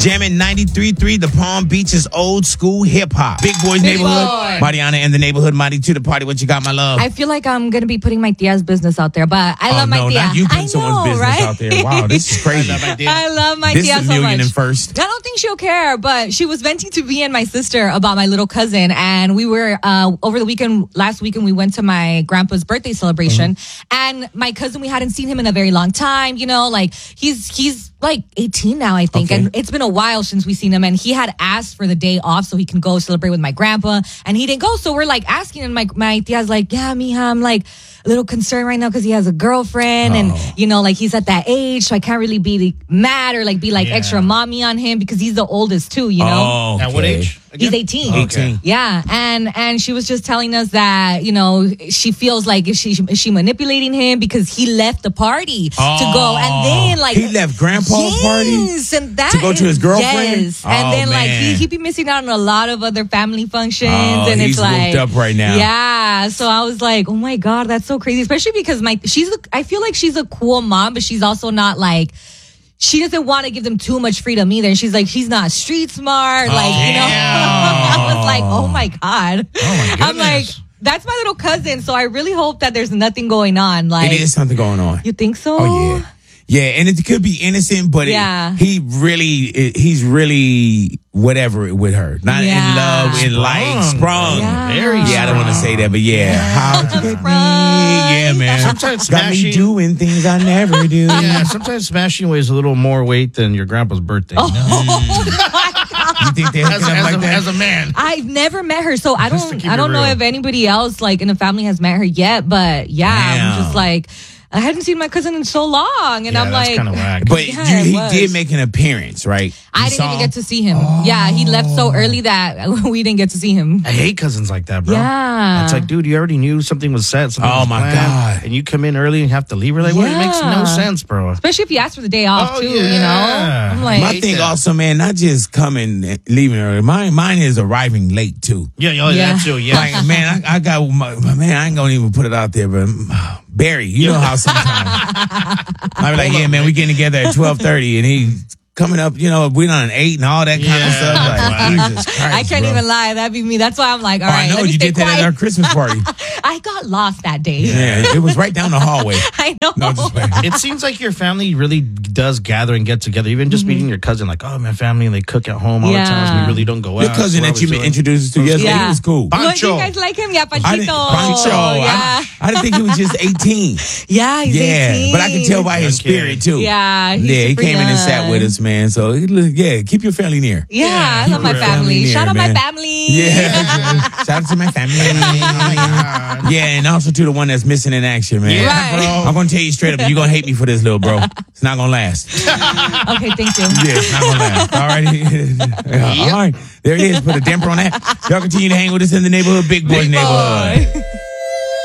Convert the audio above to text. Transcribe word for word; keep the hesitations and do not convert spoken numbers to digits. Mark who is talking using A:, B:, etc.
A: Jamming ninety-three point three, the Palm Beaches old school hip hop. Big Boys
B: Big
A: Neighborhood.
B: Boy.
A: Mariana and the neighborhood. Marty to the party. What you got, my love?
B: I feel like I'm going to be putting my tia's business out there, but I
A: oh,
B: love my
A: no,
B: tia.
A: not you putting
B: I
A: someone's
B: know,
A: business
B: right?
A: out there. Wow, this is crazy.
C: I love my tia.
B: I love my
A: This
B: tia
A: is a
B: so
A: million
B: much.
A: and first.
B: I don't think she'll care, but she was venting to me and my sister about my little cousin, and we were uh, over the weekend. Last weekend, we went to my grandpa's birthday celebration, mm-hmm. and my cousin, we hadn't seen him in a very long time. You know, like he's he's like eighteen now, I think,
A: Okay.
B: and it's been a while since we've seen him. And he had asked for the day off so he can go celebrate with my grandpa, and he didn't go. So we're like asking, and my my tia's like, "Yeah, mija, I'm like a little concerned right now because he has a girlfriend, oh. and you know, like he's at that age, so I can't really be like, mad or like be like
C: yeah.
B: extra mommy on him because he's the oldest too, you know."
A: Oh, okay.
C: At what age?
B: He's eighteen.
A: eighteen.
B: Yeah, and and she was just telling us that, you know, she feels like is she is she manipulating him because he left the party
A: oh.
B: to go, and then like
A: he left grandpa's
B: yes,
A: party
B: and that
A: to go to his girlfriend.
B: Yes,
A: oh,
B: and then like
A: man.
B: he he be missing out on a lot of other family functions,
A: oh,
B: and
A: he's
B: it's like
A: whooped up right now.
B: Yeah, so I was like, oh my god, that's so crazy, especially because my she's a, I feel like she's a cool mom, but she's also not like. She doesn't want to give them too much freedom either. And she's like, he's not street smart. Like,
A: oh,
B: you know, I was like, oh my God.
C: Oh my goodness.
B: I'm like, that's my little cousin. So I really hope that there's nothing going on. Like,
A: it is something going on.
B: You think so?
A: Oh, yeah. Yeah, and it could be innocent, but
B: yeah.
A: it, he really, it, he's really whatever with her. Not
B: yeah.
A: in love, in
C: Sprung.
A: like, sprung.
B: Yeah.
C: Very
A: Yeah, I don't want to say that, but yeah. How'd you get me?
B: Right.
A: Yeah, man.
C: Sometimes
A: Got me
C: smashing.
A: doing things I never do.
C: Yeah, sometimes smashing weighs a little more weight than your grandpa's birthday. You, know?
B: Oh,
A: You think they're
C: as,
A: hooking up
C: as
A: like
C: a,
A: that?
C: as a man.
B: I've never met her, so I
C: Just to
B: don't.
C: keep
B: I
C: it
B: don't know
C: real.
B: if anybody else, like in the family, has met her yet. But yeah,
A: Damn.
B: I'm just like, I hadn't seen my cousin in so long, and
C: Yeah,
B: I'm
C: that's
B: like,
C: kind of whack.
A: But
B: Yeah,
A: you,
B: it
A: he
B: was.
A: did make an appearance, right?
B: I
A: You
B: didn't
A: saw
B: even
A: him?
B: get to see him. Yeah, he left so early that we didn't get to see him.
C: I hate cousins like that, bro.
B: Yeah.
C: It's like, dude, you already knew something was set. Something
A: Oh,
C: was
A: my
C: planned,
A: God.
C: And you come in early and have to leave. We're like, what? It makes no
B: Yeah.
C: sense, bro.
B: Especially if you ask for the day off
C: Oh,
B: too, you
C: yeah.
B: know? I'm like,
A: My
C: hate
A: thing
C: that.
A: also, man, not just coming, and leaving early. Mine, mine is arriving late too.
C: Yeah, oh,
B: Yeah.
C: that too. Yeah.
A: Like, man, I, I got my, my man. I ain't gonna even put it out there, but uh, Barry, you know how sometimes I be like, yeah, man, we getting together at twelve thirty, and he coming up, you know, we on an eight and all that kind of
C: Yeah.
A: stuff. Like, Jesus Christ,
B: I can't
A: bro.
B: even lie. That'd be me. That's why I'm like, all
A: Oh,
B: right,
A: I know
B: let me
A: you
B: stay
A: did that
B: quiet.
A: at our Christmas party.
B: I got lost that day.
A: Yeah, it was right down the hallway.
B: I know.
A: No, just playing.
C: It seems like your family really does gather and get together. Even just meeting your cousin, like, oh, my family, and they cook at home all
B: Yeah.
C: the time. We really don't go out.
A: Your cousin
C: We're
A: that you
C: always doing-
A: introduced us to yesterday,
B: Yeah.
A: he was cool.
C: Ba-
B: What, do you
C: Pancho.
B: guys like him? Yeah, Panchito.
A: I didn't, Pancho,
B: Yeah.
A: I, I didn't think he was just eighteen.
B: Yeah, he's
A: Yeah,
B: eighteen.
A: but I can tell by his
C: Young kid.
A: spirit too.
B: Yeah, he's
A: yeah, he
B: super
A: came in and sat
B: young.
A: with us, man. So yeah, keep your family near.
B: Yeah, I
A: keep
B: love my
A: your
B: family.
A: near,
B: Shout out
A: man.
B: my family.
A: Yeah, shout out to my family. Yeah, and also to the one that's missing in action, man.
C: Yeah,
B: Right.
A: I'm gonna tell you straight up, you're gonna hate me for this, little bro. It's not gonna last.
B: Okay, thank you.
A: Yeah, it's not gonna last. All right. All right. There it is. Put a damper on that. Y'all continue to hang with us in the neighborhood, Big Boys
B: Big
A: neighborhood.
B: boy.